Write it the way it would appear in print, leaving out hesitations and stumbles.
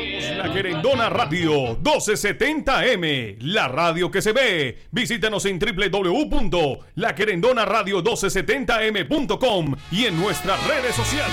La Querendona Radio 1270M, la radio que se ve. Visítanos en www.laquerendonaradio1270m.com y en nuestras redes sociales.